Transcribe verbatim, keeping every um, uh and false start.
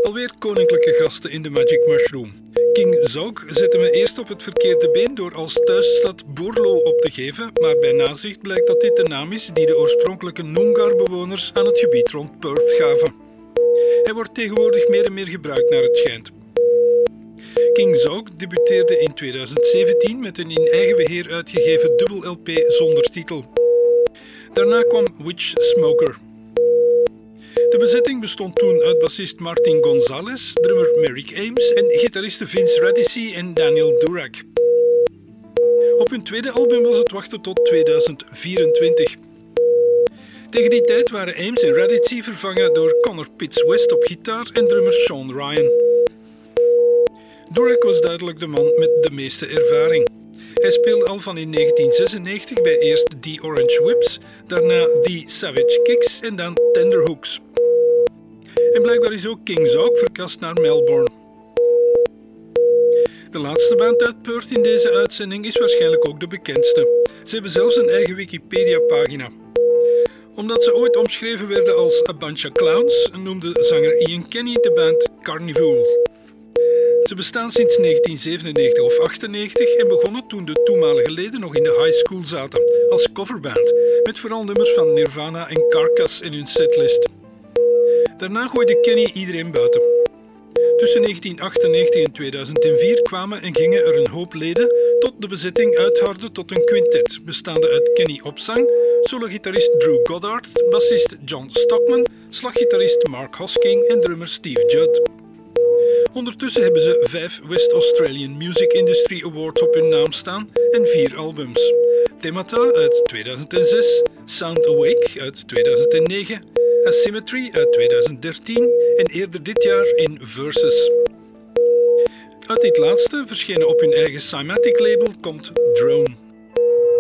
Alweer koninklijke gasten in de Magic Mushroom. King Zog zette me eerst op het verkeerde been door als thuisstad Boerlo op te geven, maar bij nazicht blijkt dat dit de naam is die de oorspronkelijke Noongar-bewoners aan het gebied rond Perth gaven. Hij wordt tegenwoordig meer en meer gebruikt naar het schijnt. King Zog debuteerde in tweeduizend zeventien met een in eigen beheer uitgegeven dubbel L P zonder titel. Daarna kwam Witch Smoker. De bezetting bestond toen uit bassist Martin Gonzalez, drummer Merrick Ames en gitaristen Vince Radici en Daniel Durak. Op hun tweede album was het wachten tot tweeduizend vierentwintig. Tegen die tijd waren Ames en Radici vervangen door Connor Pitts West op gitaar en drummer Sean Ryan. Durak was duidelijk de man met de meeste ervaring. Hij speelde al van in negentien zesennegentig bij eerst The Orange Whips, daarna The Savage Kicks en dan Tenderhooks. En blijkbaar is ook King Zog verkast naar Melbourne. De laatste band uit Perth in deze uitzending is waarschijnlijk ook de bekendste. Ze hebben zelfs een eigen Wikipedia-pagina. Omdat ze ooit omschreven werden als A Bunch of Clowns, noemde zanger Ian Kenny de band Carnivool. Ze bestaan sinds negentien zevenennegentig of achtennegentig en begonnen toen de toenmalige leden nog in de high school zaten, als coverband, met vooral nummers van Nirvana en Carcass in hun setlist. Daarna gooide Kenny iedereen buiten. Tussen negentien achtennegentig en tweeduizend vier kwamen en gingen er een hoop leden tot de bezetting uitharde tot een quintet, bestaande uit Kenny op zang, solo-gitarist Drew Goddard, bassist John Stockman, slaggitarist Mark Hosking en drummer Steve Judd. Ondertussen hebben ze vijf West Australian Music Industry Awards op hun naam staan en vier albums. Themata uit tweeduizend zes, Sound Awake uit tweeduizend negen, Asymmetry uit tweeduizend dertien en eerder dit jaar in Versus. Uit dit laatste, verschenen op hun eigen Cymatic label, komt Drone.